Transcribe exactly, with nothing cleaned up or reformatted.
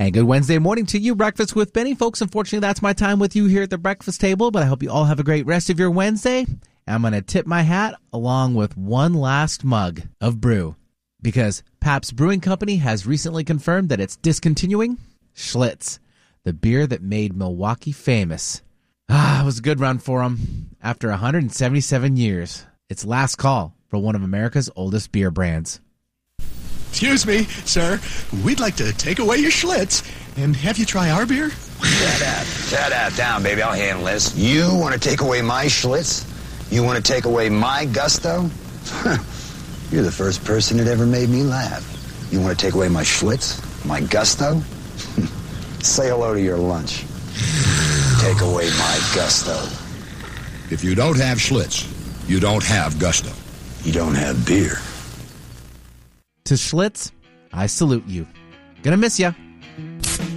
And good Wednesday morning to you, Breakfast with Benny. Folks, unfortunately, that's my time with you here at the breakfast table, but I hope you all have a great rest of your Wednesday. I'm going to tip my hat along with one last mug of brew because Pabst Brewing Company has recently confirmed that it's discontinuing Schlitz, the beer that made Milwaukee famous. Ah, it was a good run for them. After one hundred seventy-seven years, it's last call for one of America's oldest beer brands. Excuse me, sir. We'd like to take away your Schlitz and have you try our beer. Shut up. Shut up. Down, baby. I'll handle this. You want to take away my Schlitz? You want to take away my gusto? You're the first person that ever made me laugh. You want to take away my Schlitz? My gusto? Say hello to your lunch. Take away my gusto. If you don't have Schlitz, you don't have gusto. You don't have beer. To Schlitz, I salute you. Gonna miss ya.